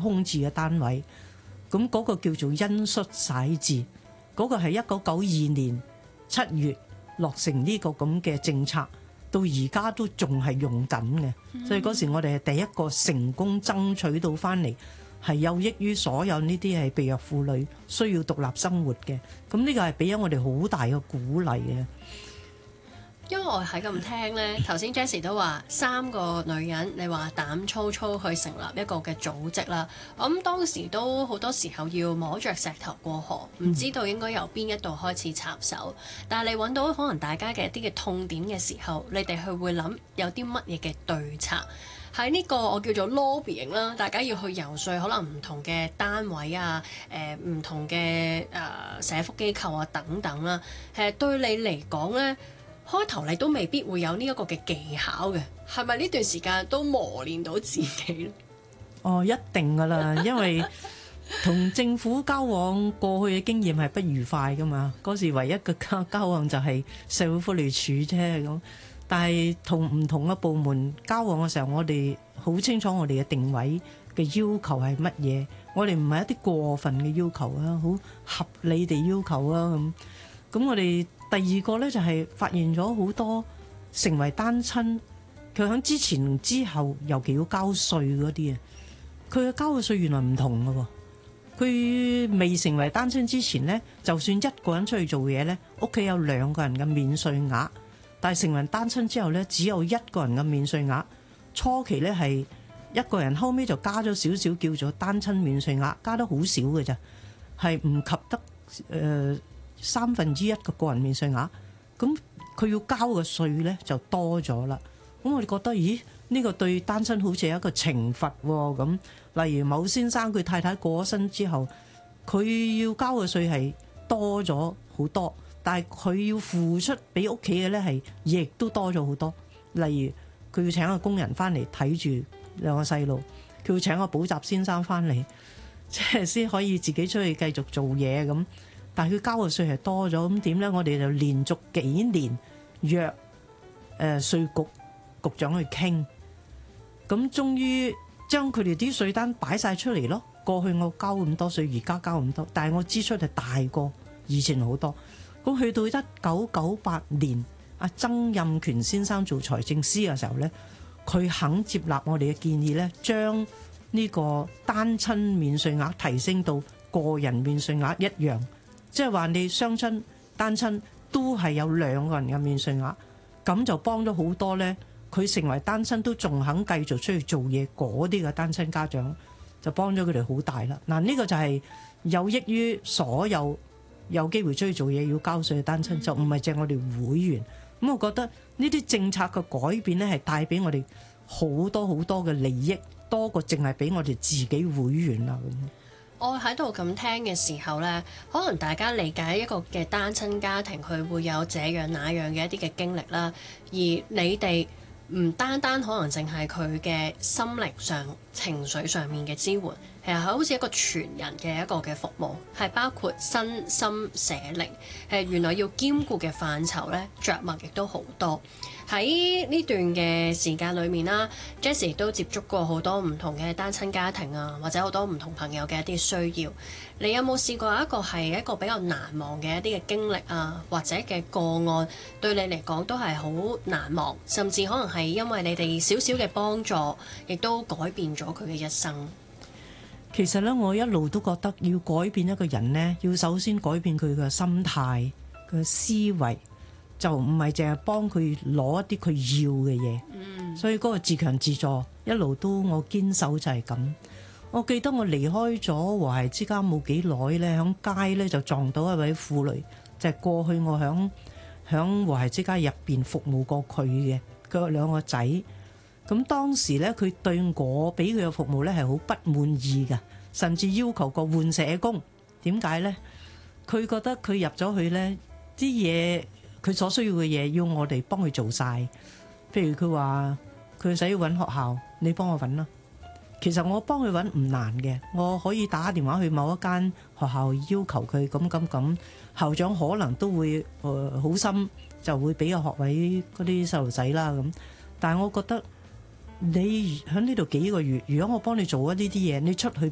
空置嘅單位。咁嗰個叫做恩恤洗字，嗰個係1992年7月落成呢個咁嘅政策，到而家都仲係用緊嘅。所以嗰時我哋係第一個成功爭取到翻嚟，係有益於所有呢啲係被虐婦女需要獨立生活嘅。咁呢個係俾咗我哋好大嘅鼓勵嘅。 因為我喺咁聽呢，頭先 Jessie 都話3個女人，你話膽粗粗去成立一個嘅組織啦。我諗當時都好多時候要摸着石頭過河，唔知道應該由邊一度開始插手。但係你揾到可能大家嘅一啲嘅痛點嘅時候，你哋去會諗有啲乜嘢嘅對策。喺呢個我叫做 lobbying 啦，大家要去游說可能唔同嘅單位啊，唔同嘅社福機構啊等等啦。對你嚟講呢，開頭你都未必會有呢一個嘅技巧嘅，係咪呢段時間都磨練到自己咧？ 哦，一定噶啦，因為同政府交往過去嘅經驗係不愉快噶嘛。嗰時唯一嘅交往就係社會福利署啫咁。但係同唔同嘅部門交往嘅時候，我哋好清楚我哋嘅定位嘅要求係乜嘢。我哋唔係一啲過分嘅要求啊，好合理地要求啊咁。咁我哋第二個呢，就係發現咗好多成為單親，佢喺之前之後，尤其要交稅嗰啲啊，佢嘅交嘅稅原來唔同㗎喎。佢未成為單親之前呢，就算一個人出去做嘢呢，屋企有2個人嘅免稅額，但係成為單親之後呢，只有1個人嘅免稅額。初期呢係1個人，後尾就加咗少少叫做單親免稅額，加得好少嘅咋，係唔及得1/3嘅個人免稅額。咁佢要交嘅稅呢就多咗啦。咁我哋覺得，咦？呢個對單親好似係一個懲罰喎。咁例如某先生佢太太過咗身之後，佢要交嘅稅係多咗好多，但係佢要付出俾屋企嘅呢係亦都多咗好多。例如佢要請個工人翻嚟睇住2個細路，佢要請個補習先生翻嚟，即係先可以自己出去繼續做嘢咁。但係佢交嘅稅係多咗，咁點呢？我哋就連續幾年約稅局局長去傾，咁終於將佢哋啲稅單擺晒出嚟咯。過去我交咁多稅，而家交咁多，但係我支出係大過以前好多。咁去到1998年，阿曾蔭權先生做財政司嘅時候呢，佢肯接納我哋嘅建議呢，將呢個單親免稅額提升到個人免稅額一樣，即係話你雙親單親都係有2個人嘅免稅額，咁就幫咗好多呢。佢成為單親都仲肯繼續出去做嘢嗰啲嘅單親家長，就幫咗佢哋好大啦。嗱，呢個就係有益於所有有機會出去做嘢要交稅嘅單親，就唔係淨係我哋會員。咁我覺得呢啲政策嘅改變呢，係帶俾我哋好多好多嘅利益，多過淨係俾我哋自己會員啦。 我喺度咁聽嘅時候呢，可能大家理解一個嘅單親家庭，佢會有這樣那樣嘅一啲嘅經歷啦，而你哋唔單單可能淨係佢嘅心靈上、情緒上面嘅支援，其實係好似一個全人嘅一個嘅服務，係包括身心社靈。原來要兼顧嘅範疇呢，着墨亦都好多。喺呢段嘅時間裏面啦，Jessie 都接觸過好多唔同嘅單親家庭啊，或者好多唔同朋友嘅一啲需要。你有冇試過一個係一個比較難忘嘅一啲嘅經歷啊，或者嘅個案，對你嚟講都係好難忘，甚至可能係因為你哋少少嘅幫助，亦都改變咗佢嘅一生？ 其實咧，我一路都覺得要改變一個人呢，要首先改變佢嘅心態、佢嘅思維，就唔係淨係幫佢攞一啲佢要嘅嘢。所以嗰個自強自助一路都我堅守就係咁。我記得我離開咗和諧之家冇幾耐呢，響街呢就撞到一位婦女，就係過去我響和諧之家入邊服務過佢嘅，佢有2個仔。咁當時咧，佢對我俾佢嘅服務咧係好不滿意㗎，甚至要求過換社工。點解咧？佢覺得佢入咗去咧，啲嘢佢所需要嘅嘢要我哋幫佢做晒。譬如佢話佢使要揾學校，你幫我揾啦。其實我幫佢揾唔難嘅，我可以打電話去某一間學校要求佢咁，校長可能都會好心就會俾個學位嗰啲細路仔啦咁。但係我覺得，你喺呢度幾個月，如果我幫你做咗呢啲嘢，你出去